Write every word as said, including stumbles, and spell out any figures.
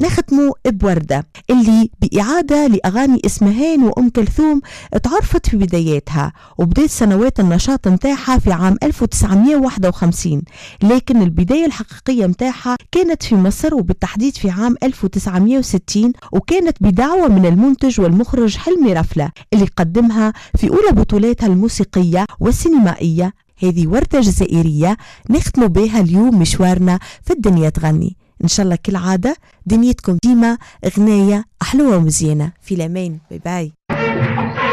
نختموا بوردة اللي بإعادة لأغاني إسمهان وأم كلثوم تعرفت في بداياتها وبداية سنوات النشاط متاعها في عام ألف وتسعمائة وواحد وخمسين، لكن البداية الحقيقية متاعها كانت في مصر وبالتحديد في عام ألف وتسعمائة وستين، وكانت بدعوة من المنتج والمخرج حلمي رفلة اللي قدمها في أولى بطولاتها الموسيقية والسينمائية. هذه وردة جزائرية نختم بها اليوم مشوارنا في الدنيا تغني. إن شاء الله كالعادة دنيتكم ديما غناية أحلوة ومزيانة. في الأمان، باي باي.